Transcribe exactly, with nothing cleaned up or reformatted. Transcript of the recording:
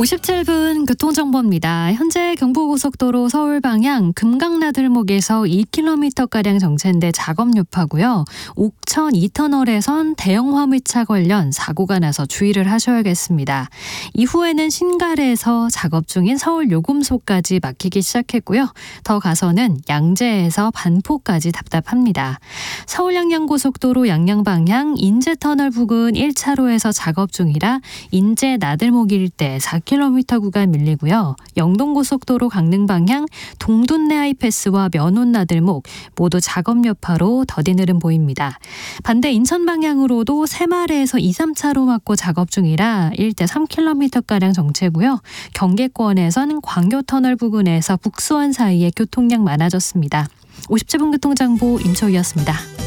오십칠 분 교통정보입니다. 현재 경부고속도로 서울 방향 금강나들목에서 이 킬로미터가량 정체인데 작업 여파고요. 옥천 이 터널에선 대형 화물차 관련 사고가 나서 주의를 하셔야겠습니다. 이후에는 신갈에서 작업 중인 서울 요금소까지 막히기 시작했고요. 더 가서는 양재에서 반포까지 답답합니다. 서울 양양고속도로 양양 방향 인제터널 부근 일 차로에서 작업 중이라 인제 나들목 일대 사 킬로미터 구간 밀리고요. 영동고속도로 강릉 방향 동둔내 하이패스와 면온 나들목 모두 작업 여파로 더딘 흐름 보입니다. 반대 인천 방향으로도 새마을에서 이, 삼 차로 막고 작업 중이라 일대 삼 킬로미터가량 정체고요. 경계권에선 광교터널 부근에서 북수원 사이에 교통량 많아졌습니다. 오십칠 분 교통정보 임초희였습니다.